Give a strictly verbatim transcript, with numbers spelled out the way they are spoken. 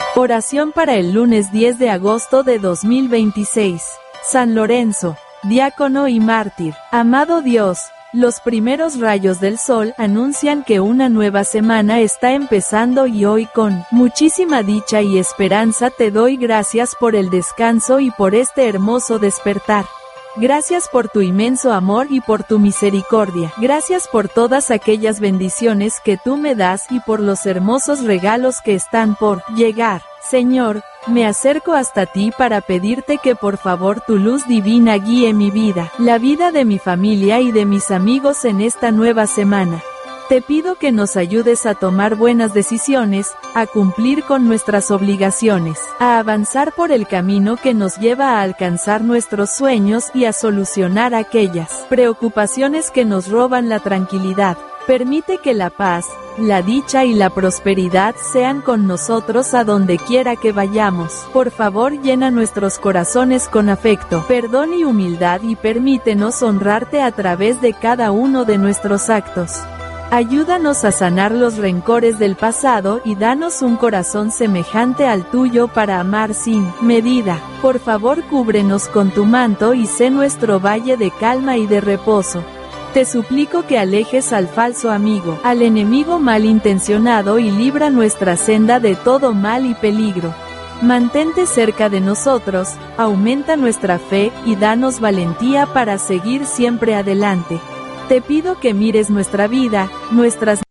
Oración para el lunes diez de agosto de dos mil veintiséis. San Lorenzo, diácono y mártir. Amado Dios, los primeros rayos del sol anuncian que una nueva semana está empezando y hoy con muchísima dicha y esperanza te doy gracias por el descanso y por este hermoso despertar. Gracias por tu inmenso amor y por tu misericordia. Gracias por todas aquellas bendiciones que tú me das y por los hermosos regalos que están por llegar. Señor, me acerco hasta ti para pedirte que por favor tu luz divina guíe mi vida, la vida de mi familia y de mis amigos en esta nueva semana. Te pido que nos ayudes a tomar buenas decisiones, a cumplir con nuestras obligaciones, a avanzar por el camino que nos lleva a alcanzar nuestros sueños y a solucionar aquellas preocupaciones que nos roban la tranquilidad. Permite que la paz, la dicha y la prosperidad sean con nosotros a donde quiera que vayamos. Por favor, llena nuestros corazones con afecto, perdón y humildad y permítenos honrarte a través de cada uno de nuestros actos. Ayúdanos a sanar los rencores del pasado y danos un corazón semejante al tuyo para amar sin medida. Por favor, cúbrenos con tu manto y sé nuestro valle de calma y de reposo. Te suplico que alejes al falso amigo, al enemigo malintencionado y libra nuestra senda de todo mal y peligro. Mantente cerca de nosotros, aumenta nuestra fe y danos valentía para seguir siempre adelante. Te pido que mires nuestra vida, nuestras